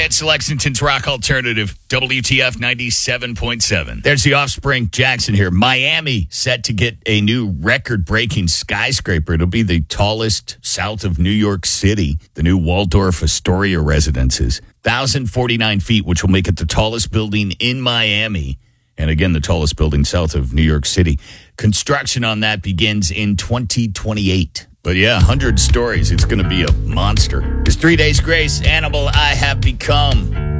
It's Lexington's Rock Alternative, WTF 97.7. There's the Offspring, Jackson here. Miami set to get a new record-breaking skyscraper. It'll be the tallest south of New York City, the new Waldorf Astoria residences. 1,049 feet, which will make it the tallest building in Miami. And again, the tallest building south of New York City. Construction on that begins in 2028. But yeah, 100 stories. It's going to be a monster. It's 3 Days Grace, Animal I Have Become.